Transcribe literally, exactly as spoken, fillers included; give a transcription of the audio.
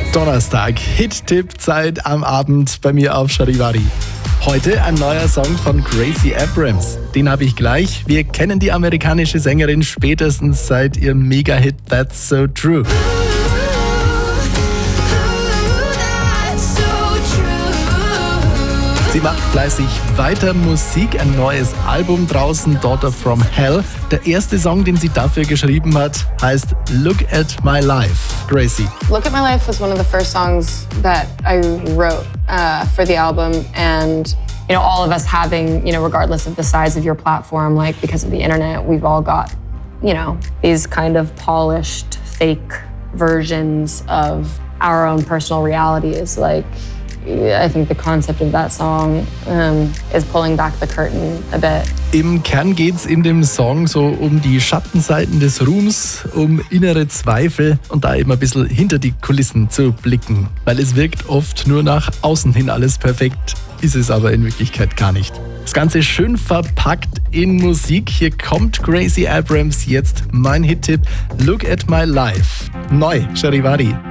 Donnerstag, Hit-Tipp-Zeit am Abend bei mir auf Charivari. Heute ein neuer Song von Gracie Abrams. Den habe ich gleich. Wir kennen die amerikanische Sängerin spätestens seit ihrem Mega-Hit That's So True. Sie macht fleißig weiter Musik, ein neues Album draußen, Daughter from Hell. Der erste Song, den sie dafür geschrieben hat, heißt Look at My Life. Gracie. Look at My Life was one of the first songs that I wrote uh, for the album, and you know, all of us having, you know, regardless of the size of your platform, like because of the internet, we've all got, you know, these kind of polished, fake versions of our own personal realities. Like, I think the concept of that song um, is pulling back the curtain a bit. Im Kern geht's in dem Song so um die Schattenseiten des Ruhms, um innere Zweifel und da eben ein bisschen hinter die Kulissen zu blicken. Weil es wirkt oft nur nach außen hin alles perfekt, ist es aber in Wirklichkeit gar nicht. Das Ganze schön verpackt in Musik. Hier kommt Gracie Abrams jetzt, mein Hit-Tipp, Look at My Life. Neu, Charivari.